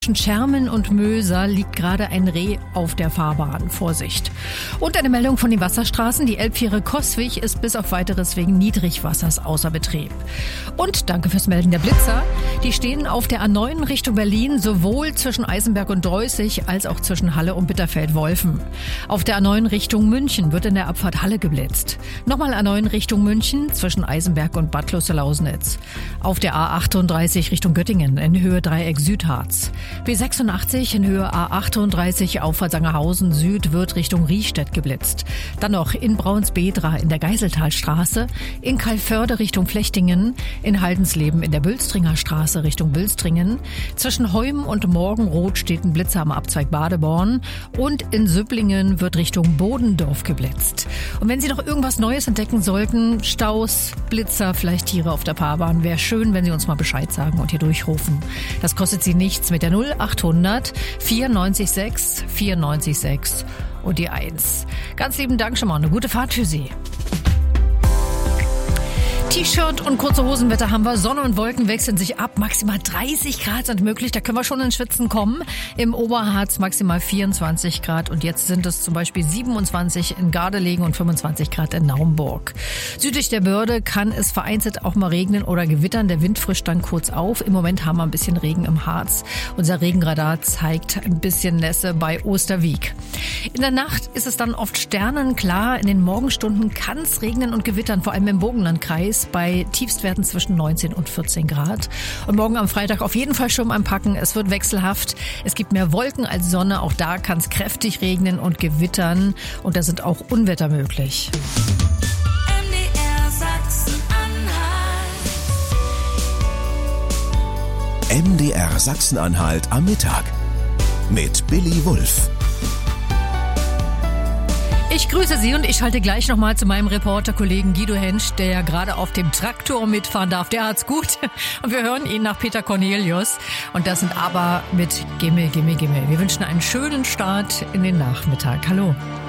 zwischen Schermen und Möser liegt gerade ein Reh auf der Fahrbahn. Vorsicht. Und eine Meldung von den Wasserstraßen. Die Elbfähre Coswig ist bis auf Weiteres wegen Niedrigwassers außer Betrieb. Und danke fürs Melden der Blitzer. Die stehen auf der A9 Richtung Berlin, sowohl zwischen Eisenberg und Dreußig als auch zwischen Halle und Bitterfeld-Wolfen. Auf der A9 Richtung München wird in der Abfahrt Halle geblitzt. Nochmal A9 Richtung München zwischen Eisenberg und Bad Kloster-Lausnitz. Auf der A38 Richtung Göttingen in Höhe Dreieck Südharz. B86 in Höhe A38 Auffahrt Sangerhausen Süd wird Richtung Riestedt geblitzt. Dann noch in Braunsbedra in der Geiseltalstraße, in Calvörde Richtung Flechtingen, in Haldensleben in der Bülstringer Straße Richtung Bülstringen. Zwischen Heum und Morgenroth steht ein Blitzer am Abzweig Badeborn und in Süpplingen wird Richtung Bodendorf geblitzt. Und wenn Sie noch irgendwas Neues entdecken sollten, Staus, Blitzer, vielleicht Tiere auf der Fahrbahn, wäre schön, wenn Sie uns mal Bescheid sagen und hier durchrufen. Das kostet Sie nichts mit der 0800 94 94 und die 1. Ganz lieben Dank schon mal. Eine gute Fahrt für Sie. T-Shirt und kurze Hosenwetter haben wir. Sonne und Wolken wechseln sich ab. Maximal 30 Grad sind möglich. Da können wir schon ins Schwitzen kommen. Im Oberharz maximal 24 Grad. Und jetzt sind es zum Beispiel 27 in Gardelegen und 25 Grad in Naumburg. Südlich der Börde kann es vereinzelt auch mal regnen oder gewittern. Der Wind frischt dann kurz auf. Im Moment haben wir ein bisschen Regen im Harz. Unser Regenradar zeigt ein bisschen Nässe bei Osterwiek. In der Nacht ist es dann oft sternenklar. In den Morgenstunden kann es regnen und gewittern, vor allem im Burgenlandkreis. Bei Tiefstwerten zwischen 19 und 14 Grad. Und morgen am Freitag auf jeden Fall Schirm anpacken. Es wird wechselhaft. Es gibt mehr Wolken als Sonne. Auch da kann es kräftig regnen und gewittern. Und da sind auch Unwetter möglich. MDR Sachsen-Anhalt am Mittag mit Billy Wulff. Ich grüße Sie und ich schalte gleich nochmal zu meinem Reporterkollegen Guido Hensch, der ja gerade auf dem Traktor mitfahren darf. Der hat's gut. Und wir hören ihn nach Peter Cornelius. Und das sind aber mit Gimme, Gimme, Gimme. Wir wünschen einen schönen Start in den Nachmittag. Hallo.